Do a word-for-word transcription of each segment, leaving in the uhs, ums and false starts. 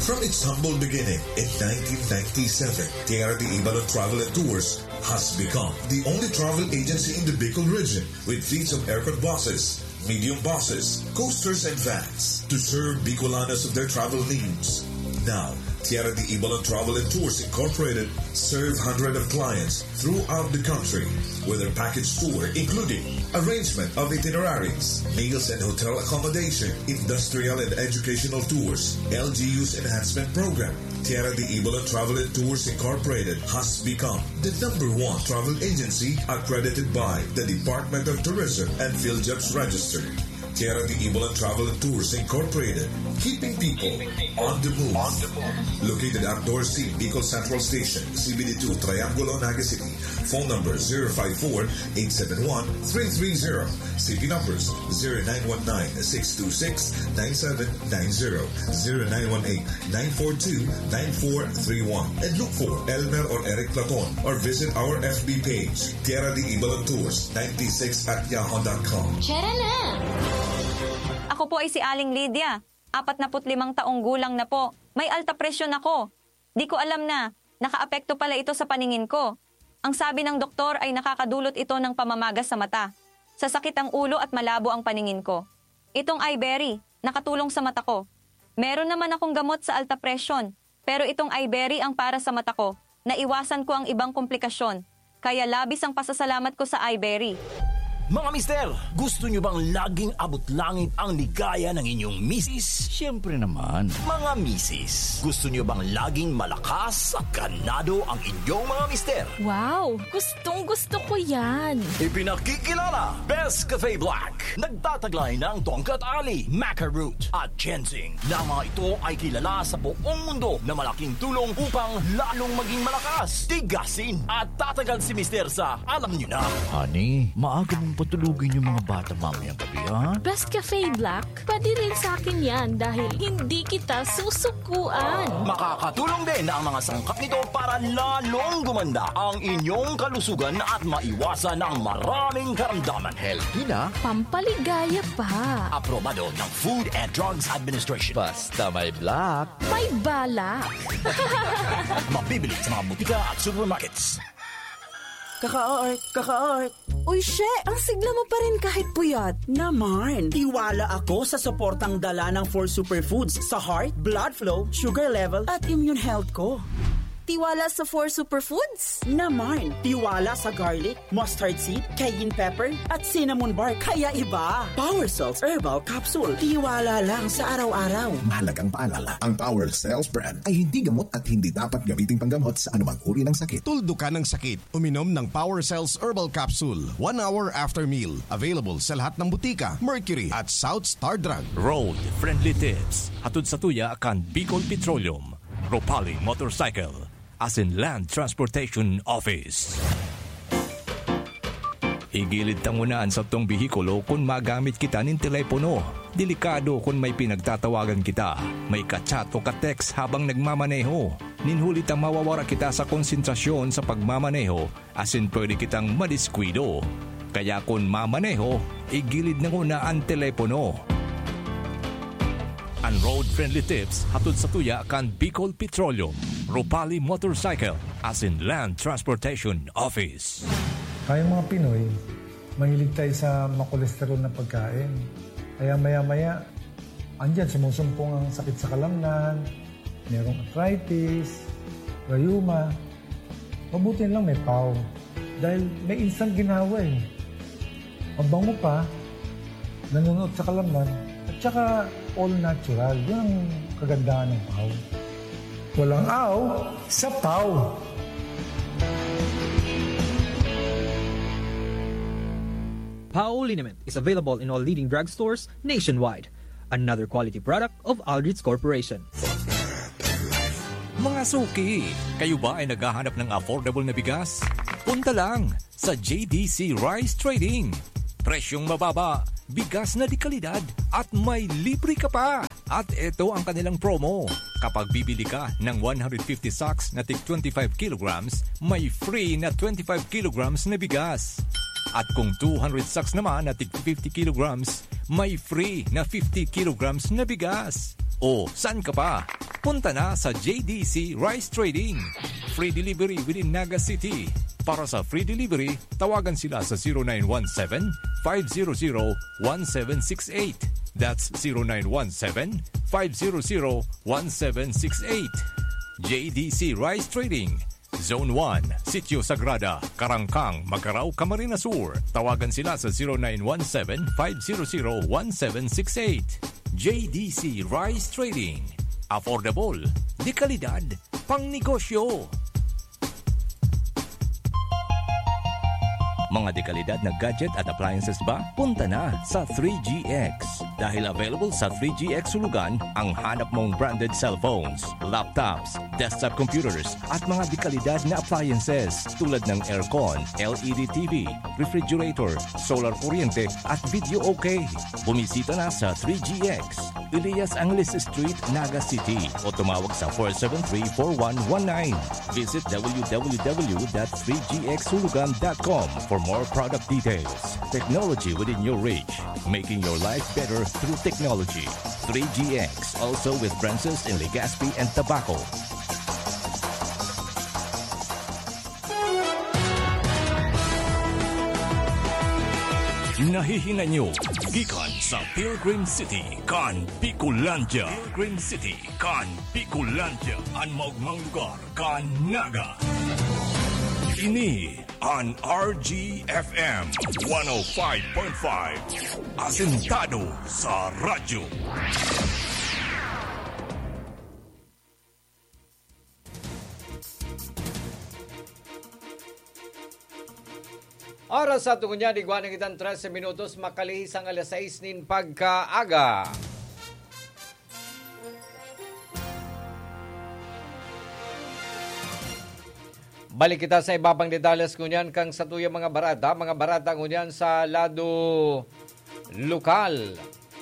From its humble beginning in nineteen ninety-seven, Tierra de Ibalon Travel and Tours has become the only travel agency in the Bicol region with fleets of aircraft buses, medium buses, coasters, and vans to serve Bicolanos of their travel needs. Now, Tierra de Ibalon Travel and Tours Incorporated serve hundreds of clients throughout the country with their package tour including arrangement of itineraries, meals and hotel accommodation, industrial and educational tours, L G U's enhancement program. Tierra de Ibalon Travel and Tours Incorporated has become the number one travel agency accredited by the Department of Tourism and PhilJobs Register. Tierra de Ibalon Travel and Tours Incorporated, keeping people on the move. On the move. Located at Door C, Bicol Central Station, C B D two, Triangulo, Naga City. Phone number zero five four, eight seven one, three three zero. C P numbers zero nine one nine, six two six, nine seven nine zero, zero nine one eight, nine four two, nine four three one. And look for Elmer or Eric Platon or visit our F B page, Tierra de Ibalon Tours ninety-six at yahoo dot com. Tara na! Ako po ay si Aling Lydia. apat na limang taong gulang na po. May alta presyon ako. Di ko alam na, nakaapekto pala ito sa paningin ko. Ang sabi ng doktor ay nakakadulot ito ng pamamagas sa mata. Sasakit ang ulo at malabo ang paningin ko. Itong iBerry, nakatulong sa mata ko. Meron naman akong gamot sa alta presyon, pero itong iBerry ang para sa mata ko. Naiwasan ko ang ibang komplikasyon. Kaya labis ang pasasalamat ko sa iBerry. Mga mister, gusto nyo bang laging abot langit ang ligaya ng inyong misis? Siyempre naman. Mga misis, gusto nyo bang laging malakas at ganado ang inyong mga mister? Wow! Gustong gusto ko yan! Ipinakikilala, Best Cafe Black. Nagtataglay ng Tongkat Ali, Maca Root at Ginseng. Na mga ito ay kilala sa buong mundo na malaking tulong upang lalong maging malakas, tigasin at tatagal si mister sa alam nyo na. Honey, maaga mong patulugin yung mga bata mamayang gabi, ha? Best Cafe Black? Pwede rin sa akin yan dahil hindi kita susukuan. Makakatulong din ang mga sangkap nito para lalong gumanda ang inyong kalusugan at maiwasan ang maraming karamdaman. Healthy na. Pampaligaya pa. Aprobado ng Food and Drugs Administration. Basta may black. May balak. Mabibili sa mga butika at supermarkets. Kaka-art, kaka-art. Uy, she, ang sigla mo pa rin kahit puyat. Naman, tiwala ako sa suportang dala ng four superfoods sa heart, blood flow, sugar level, at immune health ko. Tiwala sa four superfoods? Naman, tiwala sa garlic, mustard seed, cayenne pepper, at cinnamon bark. Kaya iba. Power Cells Herbal Capsule. Tiwala lang sa araw-araw. Mahalagang paalala, ang Power Cells brand ay hindi gamot at hindi dapat gamitin panggamot sa anumang uri ng sakit. Tuldo ka ng sakit, uminom ng Power Cells Herbal Capsule. One hour after meal. Available sa lahat ng butika, Mercury at South Star Drug. Road Friendly Tips. Hatod sa tuya kan Bicol Petroleum, Ropali Motorcycle, as in Land Transportation Office. Igilid tangunaan sa tong bihikulo kung magamit kita ng telepono. Delikado kung may pinagtatawagan kita. May ka-chat o ka-text habang nagmamaneho. Ninhulit ang mawawara kita sa konsentrasyon sa pagmamaneho, as in pwede kitang madiskwido. Kaya kung mamaneho, igilid na muna ang telepono. Ang road-friendly tips hatod sa tuya kan Bicol Petroleum, Ropali Motorcycle, as in Land Transportation Office. Tayong mga Pinoy, mahilig tayo sa makolesterol na pagkain. Kaya maya-maya, andyan sumusumpong ang sakit sa kalamnan, merong arthritis, rayuma. Mabuti lang may P A W dahil may instant ginawa eh. Mabango pa, nanonood sa kalamnan, at saka all natural. Yun ang kagandahan ng P A W. Walang aw sa P A W. P A W Liniment is available in all leading drugstores nationwide. Another quality product of Aldrich Corporation. Mga suki, kayo ba ay naghahanap ng affordable na bigas? Punta lang sa J D C Rice Trading. Presyong mababa, bigas na di kalidad at may libre ka pa. At ito ang kanilang promo. Kapag bibili ka ng one hundred fifty sacks na tig twenty-five kilograms, may free na twenty-five kilograms na bigas. At kung two hundred sacks naman na tig fifty kilograms, may free na fifty kilograms na bigas. O, saan ka pa? Punta na sa J D C Rice Trading. Free delivery within Naga City. Para sa free delivery, tawagan sila sa zero nine one seven, five zero zero, one seven six eight. That's zero nine one seven, five zero zero, one seven six eight. J D C Rice Trading. Zone one, Sitio Sagrada, Karangkang, Macarao, Camarines Sur. Tawagan sila sa zero nine one seven, five zero zero, one seven six eight. J D C Rice Trading. Affordable, de kalidad, pang negosyo. Mga dekalidad na gadget at appliances ba? Punta na sa three G X. Dahil available sa three G X Sulugan ang hanap mong branded cellphones, laptops, desktop computers at mga dekalidad na appliances tulad ng aircon, L E D T V, refrigerator, solar kuryente at video okay. Bumisita na sa three G X. Elias Angeles Street, Naga City o tumawag sa four seven three, four one one nine. Visit w w w dot three g x sulugan dot com for more product details. Technology within your reach, making your life better through technology. three G X, also with branches in Legazpi and Tabaco. Nahihinga nyo, gikan sa Pilgrim City, kan Bicolandia. Pilgrim City, kan Bicolandia. Ang maugmang lugar, kan Naga. Ini an R G F M one oh five point five. Asentado sa radyo. Oras sa tungo niya, digwan ng itang thirty minutos, makalihis ang alas sais nin pagkaaga. Balik kita sa ibabang detalles kunyan kang sa tuyang mga barata, mga barata kunyan sa lado lokal.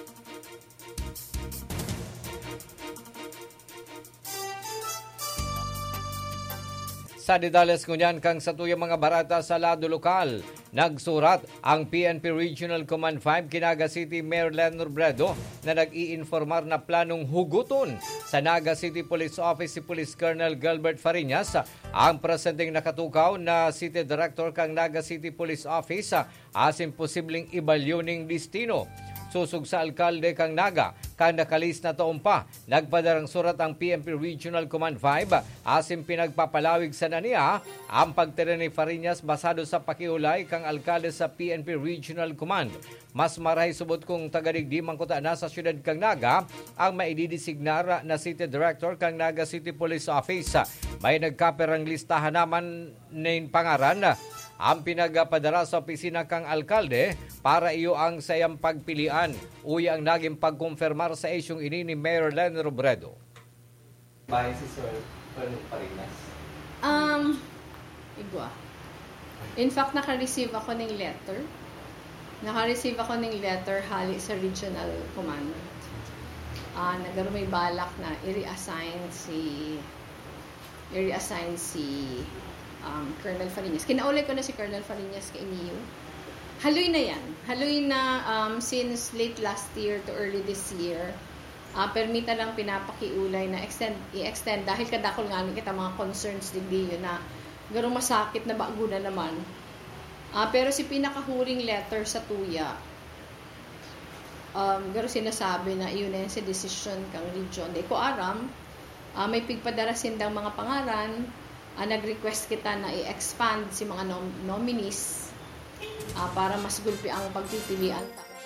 Sa detalles kunyan kang sa tuyang mga barata sa lado lokal, nagsurat ang P N P Regional Command five kina Naga City Mayor Len Robredo na nag-iinformar na planong huguton sa Naga City Police Office si Police Colonel Gilbert Fariñas, ang presenteng nakatukaw na City Director kang Naga City Police Office asin posibleng ibalyuning destino. Susug sa alkalde kang Naga, kang nakalis na taon pa, nagpadarang surat ang P N P Regional Command five asim pinagpapalawig sa naniya ang pagtira ni Fariñas basado sa pakiulay kang alkalde sa P N P Regional Command. Mas maray subot kung tagadigdimang kuta na sa syudad kang Naga ang maididesignar na City Director kang Naga City Police Office. May nagkaperang listahan naman ng pangaran ang pinagapadara sa opisina kang alkalde para iyo ang sayang pagpilian. Uy ang naging pagkonfirmar sa isyong ini ni Mayor Len Robredo. Bahay si Sir Fariñas? Um, igwa. In fact, naka-receive ako ng letter. Naka-receive ako ng letter hali sa Regional Command. Uh, nagkaroon may balak na i-reassign si i-reassign si Um, Colonel Fariñas. Kinaulay ko na si Colonel Fariñas kay N I U. Haloy na yan. Haloy na um, since late last year to early this year. Uh, permita lang pinapakiulay na extend, i-extend dahil kadakol nga kita mga concerns digdi yun na gano'ng masakit na bago na naman. Uh, pero si pinakahuring letter sa tuya, um, gano'ng sinasabi na yun na sa decision kang region. Di ko aram, uh, may pigpadarasin daw mga pangaran. Uh, nag-request kita na i-expand si mga nom- nominees uh, para mas gulpi ang pagpipilian.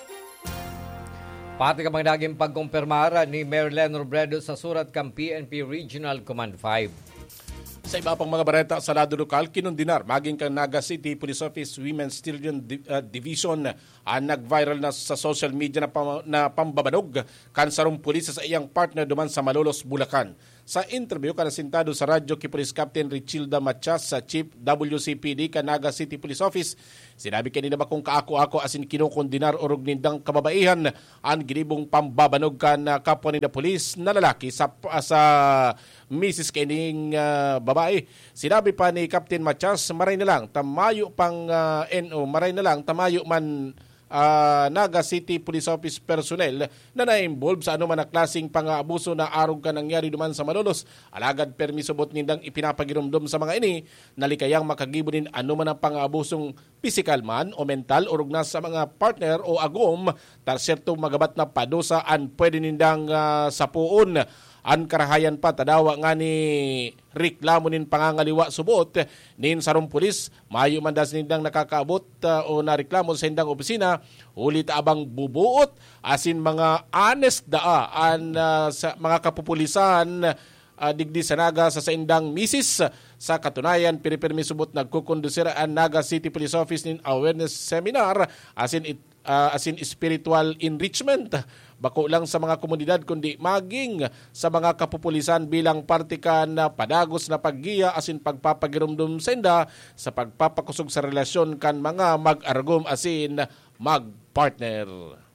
Pati ka mga naging pagkumpirmara ni Mayor Len Robredo sa surat kang P N P Regional Command five. Sa iba pang mga bareta sa lado lokal, kinundinar maging kang Naga City Police Office Women's Stillion uh, Division ang uh, nag-viral na sa social media na, pam- na pambabanog kansarong pulis sa iyang partner duman sa Malolos, Bulacan. Sa interview kanasintado sa radyo kay Police Captain Richilda Machas sa Chief W C P D ka Naga City Police Office, sinabi kanina ba kung kaako-ako asin kinukondinar orog nindang kababaihan ang ginibong pambabanog kan uh, kapwa ni na pulis na lalaki sa sa Missus kining uh, babae. Sinabi pa ni Captain Machas, maray na lang tamayo pang uh, N O, maray na lang tamayo man uh, Naga City Police Office personnel na na-involve sa anuman na klaseng pang-aabuso na arog ka nangyari duman sa Malolos. Alagad permisobot nindang ipinapagirumdum sa mga ini nalikayang makagibunin anuman ang pang-aabusong physical man o mental o rugnas sa mga partner o agom tar serto magabat na padosaan pwede nindang uh, sapuon. An karahayan pa tadawa nga ni reklamo nin pangangaliwa subot nin sarong pulis mayo man das nindang nakakaabot uh, o nareklamo sa indang opisina ulit abang bubuot asin mga honest daa an uh, sa mga kapupulisan uh, digdi sa Naga sa saindang misis. Sa katunayan piripirmi subot nagkukondusir ang Naga City Police Office nin awareness seminar asin it, uh, asin spiritual enrichment bako lang sa mga komunidad kundi maging sa mga kapupulisan bilang parte ka na padagos na paggiya asin pagpapagirumdum senda sa pagpapakusog sa relasyon kan mga mag-argom asin mag-partner.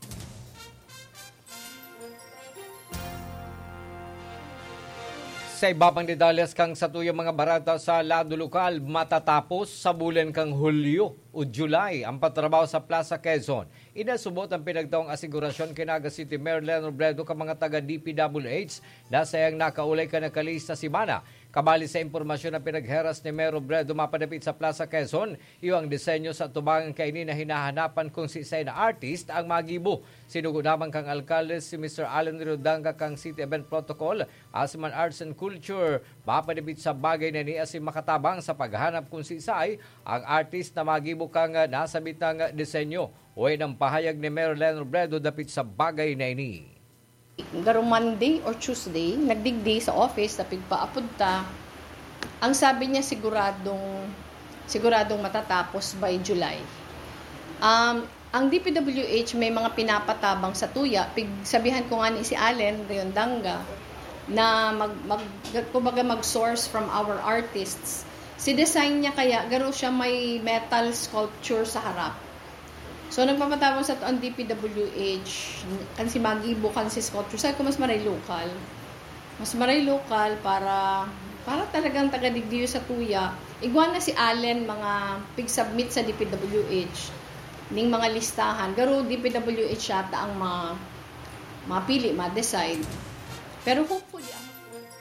Sa iba pang detalles kang sa tuyong mga barata sa lado lokal, matatapos sa bulan kang Hulyo o July ang patrabaho sa Plaza Quezon. Inasubot ang pinagtaong asigurasyon kay Naga City Mayor Leno Robredo ka mga taga D P W H na sayang nakaulay ka na kalista si Mana. Kabali sa impormasyon na pinagheras ni Mayor Robredo mapadapit sa Plaza Quezon, iyo ang disenyo sa tubangan kaini na hinahanapan kung si isay na artist ang magibo. Sinugod naman kang alkalde si Mister Allen Rodanga kang City Event Protocol, Asman Arts and Culture, mapadapit sa bagay na niya si makatabang sa paghanap kung si isay ang artist na magibo kang nasa bitang disenyo. Uwi ng pahayag ni Mayor Leno Robredo dapit sa bagay na ini. Garo Monday or Tuesday, nagdigdi sa office, tapig paapod ta. Ang sabi niya siguradong, siguradong matatapos by July. Um, ang D P W H may mga pinapatabang sa tuya. Pig sabihan ko nga ni si Allen Riondanga na mag, mag, kumbaga mag-source from our artists. Si design niya kaya, garo siya may metal sculpture sa harap. So, nagpapatabang sa ang D P W H, kan si Magibo, kan si sculpture. Sabi ko, mas maray local. Mas maray local para, para talagang taga-digdiyo sa tuya. Igwan na si Allen, mga pig-submit sa D P W H, ning mga listahan. Garo, D P W H yata ang ma, mapili, ma-decide. Pero hopefully, ang...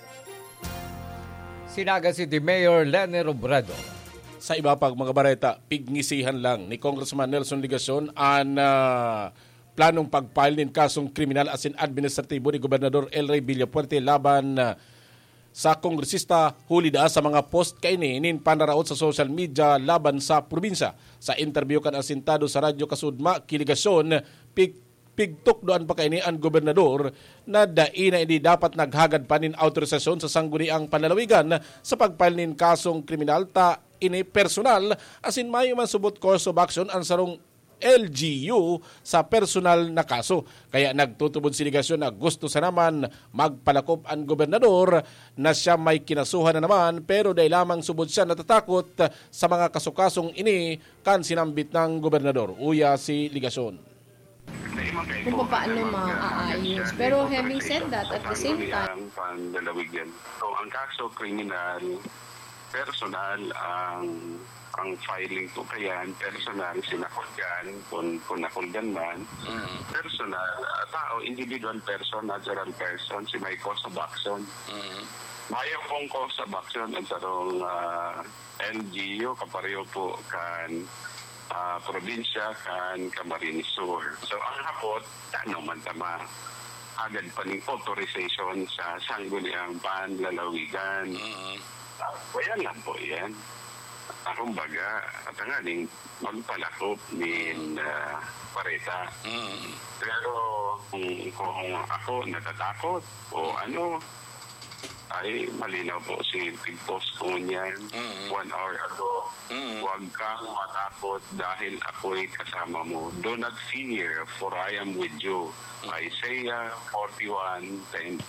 Sinaga si the Mayor Lene Robredo. Sa iba pag mga bareta, pigngisihan lang ni Congressman Nelson Ligacion ang uh, planong pag-file ng kasong kriminal asin administratibo ni Gobernador El Rey Villapuerte laban uh, sa kongresista huli da sa mga post kaini nin panaraot sa social media laban sa probinsya. Sa interview kan asintado sa Radyo Kasudma, Kiligacion, pig pigtok doan pa kaini ang gobernador na dai na hindi dapat naghagad pa nin autorisasyon sa sangguniang panlalawigan sa pag-file nin kasong kriminal ta ini personal asin mayo man subot course of action ang sarong L G U sa personal na kaso. Kaya nagtutubod si Ligacion na gusto sa naman magpalakop ang gobernador na siya may kinasuhan na naman pero dahil lamang subod siya natatakot sa mga kasukasong ini kan sinambit ng gobernador. Uya si Ligacion. Kung paano maaayos. Pero having said that, at the same time, panlalawigan. So, ang kaso kriminal, personal ang ang filing to kayan, personal sinakulgan kung, kung nakulgan man, mm-hmm. personal uh, tao, individual person, natural person, si may cause of action. Mm-hmm. Mayo pong cause of action ang sarong uh, L G U kapareho po kan uh, probinsya kan Camarines Sur. So ang hapot, ano man tama, agad pa ning authorization sa sangguniang panlalawigan. Mm-hmm. Uh, kaya lang po yan. Akong baga, at nga ning magpalakop nin uh, pareta. Mm. Pero kung, kung ako natatakot o ano, ay malinaw po si Big Boss ko niyan mm-hmm. one hour ago. Mm-hmm. Huwag kang matakot dahil ako'y kasama mo. Do not fear, for I am with you. Mm-hmm. Isaiah forty-one ten.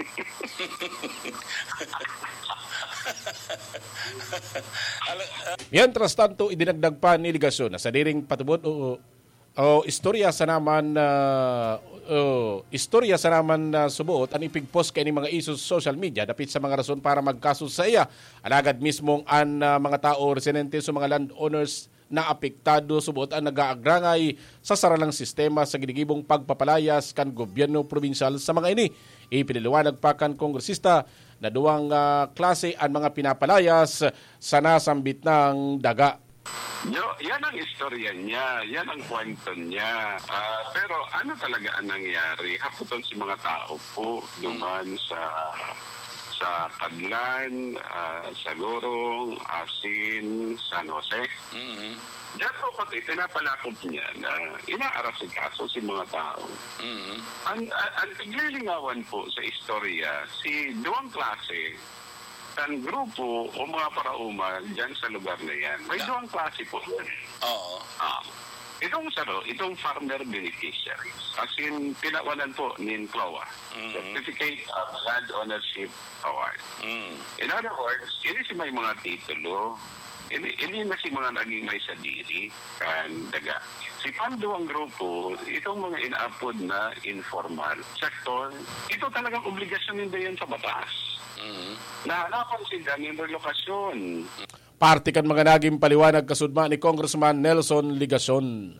Mientras tanto, idinagdag pa ni Ligacion na sa diring patubod o, o istorya sa naman uh, o, istorya sa naman uh, subuot ang ipigpost kay ni mga isos social media dapit sa mga rason para magkaso sa iya. Alagad mismong ang uh, mga tao residente sa mga landowners na apektado subot ang nagaagrangay sa saralang sistema sa ginigibong pagpapalayas kan gobyerno probinsyal sa mga ini. Ipiniliwanag pa kan kongresista na duwang uh, klase ang mga pinapalayas sa nasambit ng daga. Yo, yan ang istorya niya, yan ang kwento niya. Uh, pero ano talaga ang nangyari? Haputon si mga tao po duman sa sa Taglan, uh, sa Lorong, Asin, San Jose. Mm-hmm. Diyan po pati pinapalakot niya na inaarasikaso si mga tao. Mm-hmm. Ang, ang, ang naglilingawan po sa istorya, si duwang klase, ang grupo o mga parauma dyan sa lugar na yan, may duwang klase po. Oo. Ah, itong saro, itong farmer beneficiaries, as in pinawalan po ni Cloa, mm-hmm. Certificate of Land Ownership Award. Mm. In other words, ini si may mga titulo, ini, ini na si mga naging may sadiri, kan daga. Si panduang grupo, itong mga inaapod na informal sector, ito talagang obligasyon nila yan sa batas. Mm-hmm. Nahanapan sila ng relokasyon. Parte kan mga naging paliwanag kasudma ni Congressman Nelson Ligason.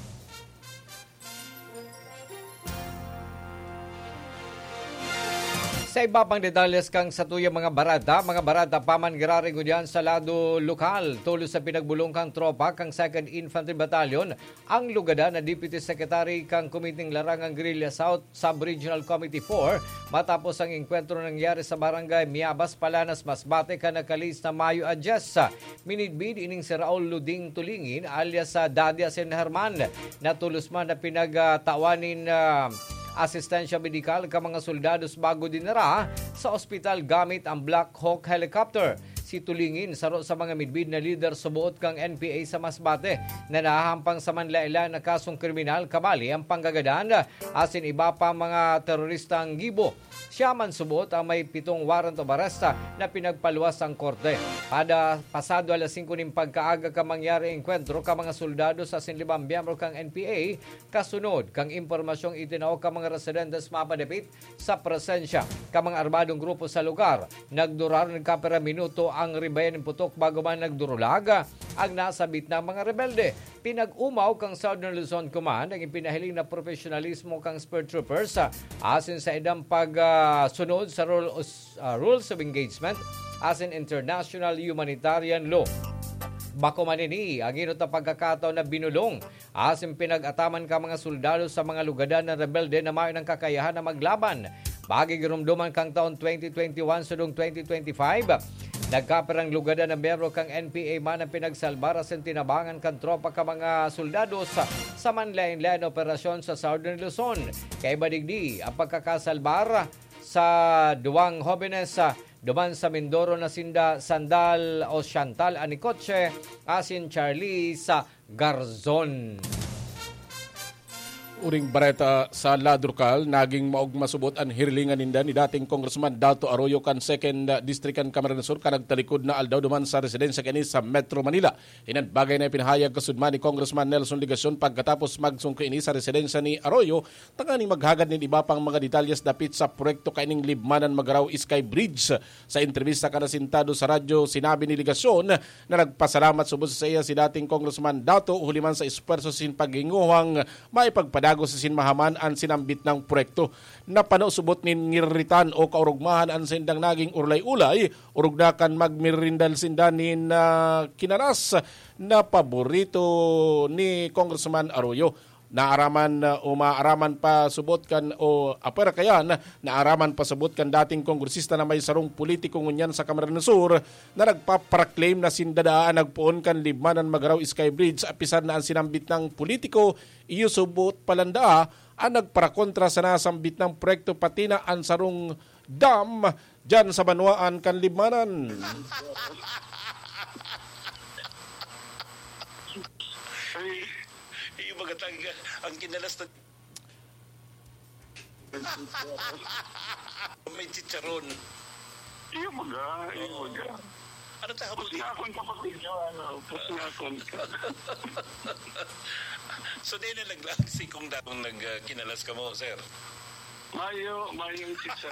Sa iba pang detalles kang sa tuyang mga barada, mga barada paman giraring udyan sa lado lokal. Tulos sa pinagbulong kang tropa kang second Infantry Battalion, ang lugada na Deputy Secretary kang Kumiting Larangang Guerrilla South Sub-Regional Committee four matapos ang engkwentro nangyari sa barangay Miabas, Palanas, Masbate, kanakalis na Mayo Adjasa. Minidbid ining si Raul Luding Tulingin alias sa Daddy Asen Herman na tulos man na pinagtawanin uh, asistensya medikal ka mga soldados bago dinara sa ospital gamit ang Black Hawk helicopter. Si Tulingin saro sa mga midbid na leader subuot kang N P A sa Masbate na nahahampang sa manlaila na kasong kriminal kabali ang panggagadan asin iba pa mga teroristang gibo. Siya man subuot ang may pitong warrant of arrest na pinagpaluwas ang korte. Pada pasado alas singko ning pagkaaga ka mangyari engkwentro ka mga soldado sa sinlibang miyembro kang N P A kasunod kang impormasyong itinaw ka mga residentes mapadapit sa presensya ka mga armadong grupo sa lugar. Nagdurar ng kapera minuto ang ribayan ng putok bago man nagdurulaga ang nasabit na mga rebelde. Pinag-umaw kang Southern Luzon Command ang ipinahiling na profesionalismo kang Spur Troopers asin sa idang pagsunod uh, sa rules, uh, rules of engagement asin international humanitarian law. Bako manini, ang inot na pagkakataon na binulong asin pinag-ataman ka mga soldado sa mga lugadan ng rebelde na mayon ng kakayahan na maglaban. Bagi girumduman kang taon twenty twenty-one sudong twenty twenty-five, nagkaperang lugadan ng miyembro kang N P A man ang pinagsalbara sa tinabangan kang tropa ka mga soldados sa, sa manlain-lain operasyon sa Southern Luzon. Kay badigdi ang pagkakasalbar sa duwang hobenes sa duman sa Mindoro na sinda Sandal o Chantal Anicotche asin Charlie sa Garzon. Uring bareta sa Ladrukal, naging maog masubot ang hirlingan ninda ni dating Congressman Dato Arroyo kan second District kan Camarines Sur kan nagtalikod na aldaw duman sa residensya kini sa Metro Manila. Inan bagay na pinahayag kasudman ni Congressman Nelson Ligason pagkatapos magsungko ini sa residensya ni Arroyo, tangani maghagad ni iba pang mga detalyes dapit sa proyekto kaining libmanan Magaraw Sky Bridge. Sa entrevista kada sintado sa radyo, sinabi ni Ligason na nagpasalamat subot sa iya si dating Congressman Dato huliman sa esperso sin paghinguhang maipagpada bago sa sinmahaman ang sinambit ng proyekto. Napano subot ni ngiritan o kaurugmahan ang sindang naging urlay-ulay, urug na kan magmirindal sindanin na uh, kinaras na paborito ni Congressman Arroyo. Naaraman uh, o maaraman pa subot kan o apera kayan, naaraman pa subot kan dating kongresista na may sarong politiko ngunyan sa Camarines Sur na nagpapraklaim na sindadaan nagpuon kan libmanan Magaraw Sky Bridge apisan na ang sinambit ng politiko iyo subot palanda ang nagparakontra sa nasambit ng proyekto pati na ang sarong dam dyan sa Banwaan kan libmanan. Magatang ang kinalas na may chicharon. Iyo maga, iyo maga. Ano tayo mo? Pus nga akong kapatid nyo, ano, pus nga akong ka. So, di na naglaksi kung datong nagkinalas ka mo, sir? Mayo, mayo yung chicharon.